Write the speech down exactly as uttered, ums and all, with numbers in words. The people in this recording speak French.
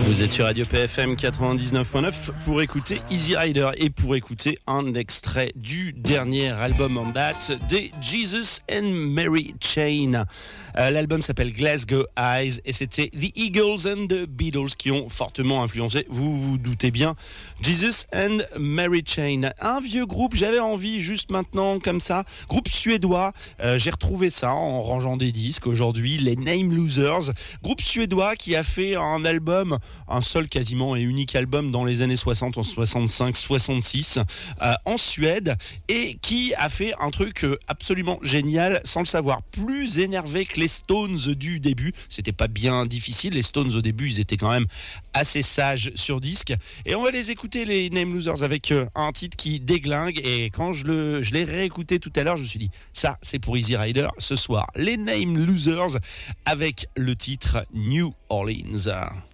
Vous êtes sur Radio P F M quatre-vingt-dix-neuf point neuf pour écouter Easy Rider et pour écouter un extrait du dernier album en date des Jesus and Mary Chain. Euh, l'album s'appelle Glasgow Eyes et c'était The Eagles and the Beatles qui ont fortement influencé, vous vous doutez bien, Jesus and Mary Chain. Un vieux groupe, j'avais envie juste maintenant comme ça, groupe suédois, euh, j'ai retrouvé ça en rangeant des disques aujourd'hui, les Name Losers, groupe suédois qui a fait un album, un seul quasiment et unique album dans les années soixante, en soixante-cinq soixante-six euh, en Suède et qui a fait un truc absolument génial sans le savoir, plus énervé que les Stones du début. C'était pas bien difficile, les Stones au début ils étaient quand même assez sages sur disque et on va les écouter les Name Losers avec euh, un titre qui déglingue et quand je, le, je l'ai réécouté tout à l'heure je me suis dit ça c'est pour Easy Rider ce soir, les Name Losers avec le titre New Orleans.